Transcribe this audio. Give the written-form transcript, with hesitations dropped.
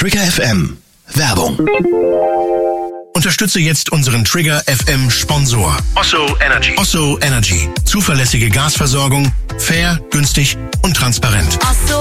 Trigger FM. Werbung. Unterstütze jetzt unseren Trigger FM Sponsor. Osso Energy. Osso Energy. Zuverlässige Gasversorgung. Fair, günstig und transparent.